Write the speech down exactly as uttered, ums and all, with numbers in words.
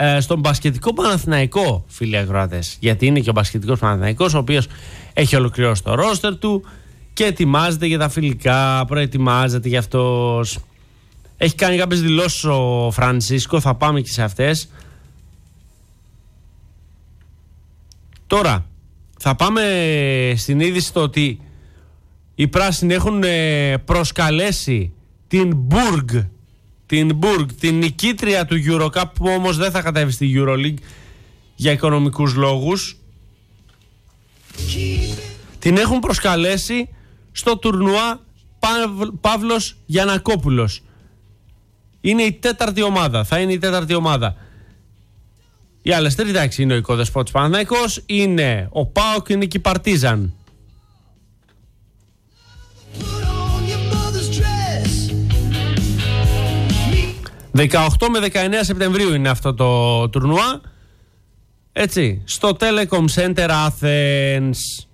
ε, στον μπασκετικό Παναθηναϊκό, φίλοι ακροατές. Γιατί είναι και ο μπασκετικός Παναθηναϊκός, ο οποίος έχει ολοκληρώσει το ρόστερ του και ετοιμάζεται για τα φιλικά, προετοιμάζεται για αυτός. Έχει κάνει κάποιες δηλώσεις ο Φρανσίσκο, θα πάμε και σε αυτές. Τώρα, θα πάμε στην είδηση το ότι οι πράσινοι έχουν προσκαλέσει την Μπουργκ, την Μπουργκ, την νικήτρια του Eurocup, που όμως δεν θα κατέβει στη EuroLeague για οικονομικούς λόγους. Την έχουν προσκαλέσει στο τουρνουά Παύλος Γιαννακόπουλος. Είναι η τέταρτη ομάδα, θα είναι η τέταρτη ομάδα. Οι άλλες τρεις, εντάξει, είναι ο Οικοδεσπότης Παναθηναϊκός, είναι ο ΠΑΟΚ και είναι και η Παρτίζαν. δεκαοκτώ με δεκαεννέα Σεπτεμβρίου είναι αυτό το τουρνουά. Έτσι, στο Telecom Center Athens.